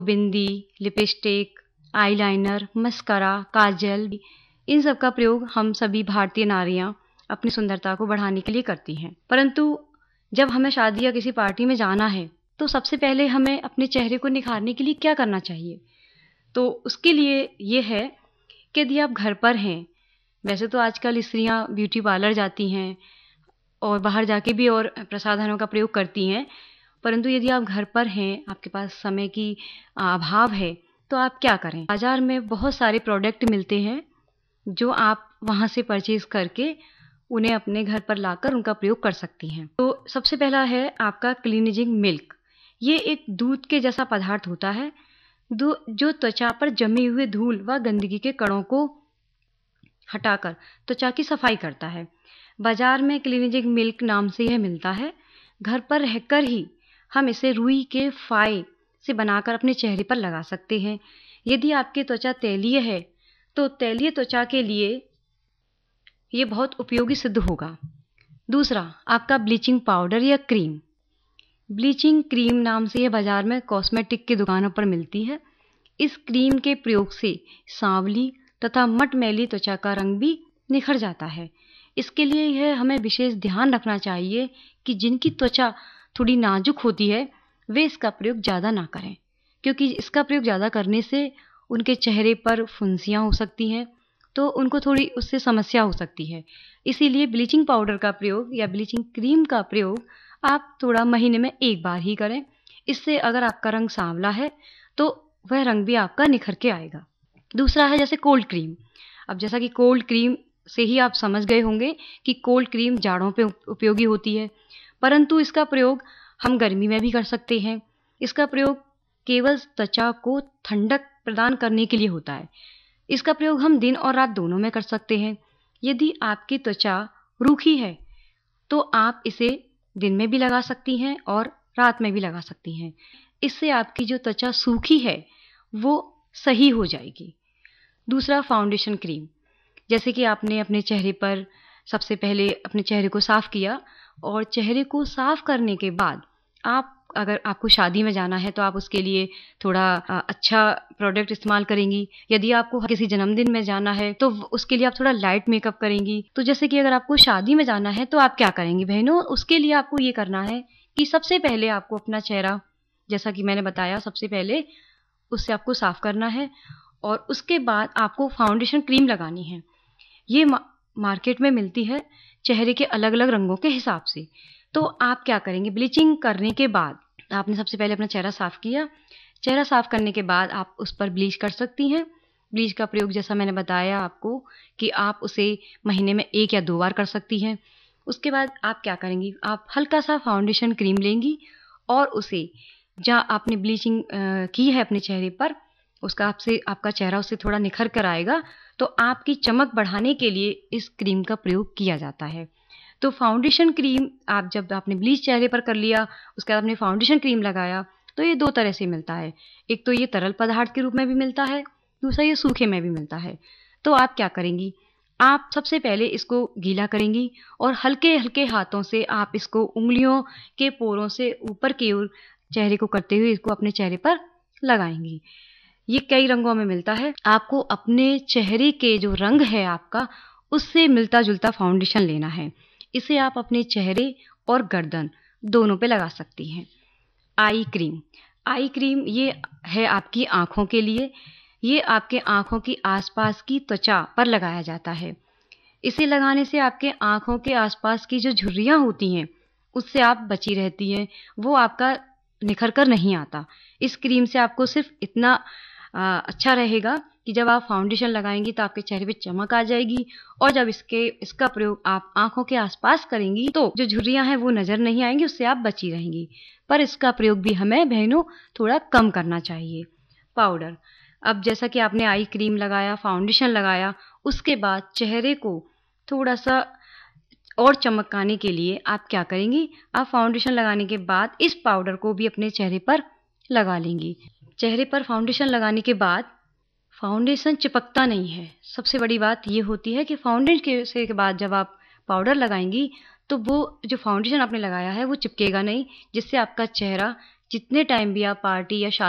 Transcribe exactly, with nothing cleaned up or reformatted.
बिंदी, lipstick, eyeliner, mascara, काजल, इन सब का प्रयोग हम सभी भारतीय नारियां अपनी सुंदरता को बढ़ाने के लिए करती हैं। परंतु जब हमें शादी या किसी पार्टी में जाना है तो सबसे पहले हमें अपने चेहरे को निखारने के लिए क्या करना चाहिए? तो उसके लिए ये है कि यदि आप घर पर हैं, वैसे तो आजकल स्त्रियां ब्यूटी पार्लर जाती हैं और बाहर जाके भी और प्रसाधनों का प्रयोग करती हैं, परंतु यदि आप घर पर हैं, आपके पास समय की अभाव है, तो आप क्या करें? बाजार में बहुत सारे प्रोडक्ट मिलते हैं जो आप वहाँ से परचेज करके उन्हें अपने घर पर लाकर उनका प्रयोग कर सकती हैं। तो सबसे पहला है आपका क्लींजिंग मिल्क। ये एक दूध के जैसा पदार्थ होता है जो त्वचा पर जमे हुए धूल व गंदगी के कणों को हटाकर त्वचा की सफाई करता है। बाजार में क्लींजिंग मिल्क नाम से यह मिलता है। घर पर रहकर ही हम इसे रुई के फाई से बनाकर अपने चेहरे पर लगा सकते हैं। यदि आपकी त्वचा तैलीय है तो तैलीय त्वचा के लिए ये बहुत उपयोगी सिद्ध होगा। दूसरा, आपका ब्लीचिंग पाउडर या क्रीम। ब्लीचिंग क्रीम नाम से यह बाजार में कॉस्मेटिक की दुकानों पर मिलती है। इस क्रीम के प्रयोग से सांवली तथा मटमैली त्वचा का रंग भी निखर जाता है। इसके लिए यह हमें विशेष ध्यान रखना चाहिए कि जिनकी त्वचा थोड़ी नाजुक होती है वे इसका प्रयोग ज़्यादा ना करें, क्योंकि इसका प्रयोग ज़्यादा करने से उनके चेहरे पर फुंसियाँ हो सकती हैं, तो उनको थोड़ी उससे समस्या हो सकती है। इसीलिए ब्लीचिंग पाउडर का प्रयोग या ब्लीचिंग क्रीम का प्रयोग आप थोड़ा महीने में एक बार ही करें। इससे अगर आपका रंग सांवला है तो वह रंग भी आपका निखर के आएगा। दूसरा है जैसे कोल्ड क्रीम। अब जैसा कि कोल्ड क्रीम से ही आप समझ गए होंगे कि कोल्ड क्रीम जाड़ों पे उपयोगी होती है, परंतु इसका प्रयोग हम गर्मी में भी कर सकते हैं। इसका प्रयोग केवल त्वचा को ठंडक प्रदान करने के लिए होता है। इसका प्रयोग हम दिन और रात दोनों में कर सकते हैं। यदि आपकी त्वचा रूखी है तो आप इसे दिन में भी लगा सकती हैं और रात में भी लगा सकती हैं। इससे आपकी जो त्वचा सूखी है वो सही हो जाएगी। दूसरा, फाउंडेशन क्रीम। जैसे कि आपने अपने चेहरे पर सबसे पहले अपने चेहरे को साफ किया और चेहरे को साफ करने के बाद आप अगर आपको शादी में जाना है तो आप उसके लिए थोड़ा अच्छा प्रोडक्ट इस्तेमाल करेंगी। यदि आपको किसी जन्मदिन में जाना है तो उसके लिए आप थोड़ा लाइट मेकअप करेंगी। तो जैसे कि अगर आपको शादी में जाना है तो आप क्या करेंगी बहनों? उसके लिए आपको ये करना है कि सबसे पहले आपको अपना चेहरा, जैसा कि मैंने बताया, सबसे पहले उससे आपको साफ करना है और उसके बाद आपको फाउंडेशन क्रीम लगानी है। ये मा, मार्केट में मिलती है चेहरे के अलग अलग रंगों के हिसाब से। तो आप क्या करेंगे? ब्लीचिंग करने के बाद आपने सबसे पहले अपना चेहरा साफ किया। चेहरा साफ करने के बाद आप उस पर ब्लीच कर सकती हैं। ब्लीच का प्रयोग जैसा मैंने बताया आपको कि आप उसे महीने में एक या दो बार कर सकती हैं। उसके बाद आप क्या करेंगी? आप हल्का सा फाउंडेशन क्रीम लेंगी और उसे जहाँ आपने ब्लीचिंग की है अपने चेहरे पर, उसका आपसे आपका चेहरा उससे थोड़ा निखर कर आएगा। तो आपकी चमक बढ़ाने के लिए इस क्रीम का प्रयोग किया जाता है। तो फाउंडेशन क्रीम आप जब आपने ब्लीच चेहरे पर कर लिया, उसके बाद आपने फाउंडेशन क्रीम लगाया, तो ये दो तरह से मिलता है। एक तो ये तरल पदार्थ के रूप में भी मिलता है, दूसरा ये सूखे में भी मिलता है। तो आप क्या करेंगी? आप सबसे पहले इसको गीला करेंगी और हल्के हल्के हाथों से आप इसको उंगलियों के पोरों से ऊपर की ओर चेहरे को करते हुए इसको अपने चेहरे पर लगाएंगी। ये कई रंगों में मिलता है। आपको अपने चेहरे के जो रंग है आपका, उससे मिलता जुलता फाउंडेशन लेना है। इसे आप अपने चेहरे और गर्दन दोनों पे लगा सकती हैं। Eye cream. आई क्रीम ये है आपकी आँखों के लिए। ये आपके आँखों की आसपास की त्वचा पर लगाया जाता है। इसे लगाने से आपके आँखों के आसपास की जो झुर्रियाँ होती हैं उससे आप बची रहती हैं, वो आपका निखर कर नहीं आता। इस क्रीम से आपको सिर्फ इतना आ, अच्छा रहेगा कि जब आप फाउंडेशन लगाएंगी तो आपके चेहरे पे चमक आ जाएगी, और जब इसके इसका प्रयोग आप आंखों के आसपास करेंगी तो जो झुर्रियां हैं वो नजर नहीं आएंगी, उससे आप बची रहेंगी। पर इसका प्रयोग भी हमें बहनों थोड़ा कम करना चाहिए। पाउडर। अब जैसा कि आपने आई क्रीम लगाया, फाउंडेशन लगाया, उसके बाद चेहरे को थोड़ा सा और चमकाने के लिए आप क्या करेंगी? आप फाउंडेशन लगाने के बाद इस पाउडर को भी अपने चेहरे पर लगा लेंगी। चेहरे पर फाउंडेशन लगाने के बाद फाउंडेशन चिपकता नहीं है। सबसे बड़ी बात ये होती है कि फाउंडेशन के बाद जब आप पाउडर लगाएंगी तो वो जो फाउंडेशन आपने लगाया है वो चिपकेगा नहीं, जिससे आपका चेहरा जितने टाइम भी आप पार्टी या शादी